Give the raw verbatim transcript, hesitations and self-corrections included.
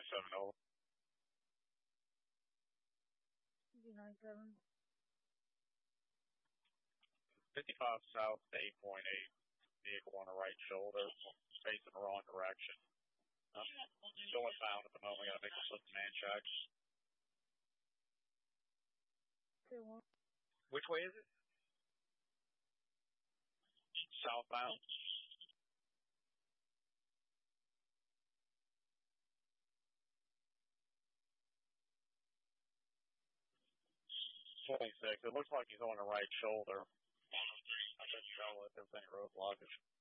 seven over. nine seven. fifty-five south to eight point eight. Vehicle on the right shoulder, facing the wrong direction. Uh, going bound at the moment. We gotta make a slip man check. two one. Which way is it? Southbound. twenty-six. It looks like he's on the right shoulder. I couldn't tell if there's any road blockage.